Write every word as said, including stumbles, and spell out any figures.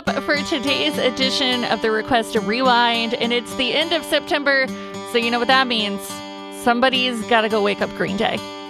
up for today's edition of the Request to Rewind, and it's the end of September, so you know what that means. Somebody's got to go wake up Green Day.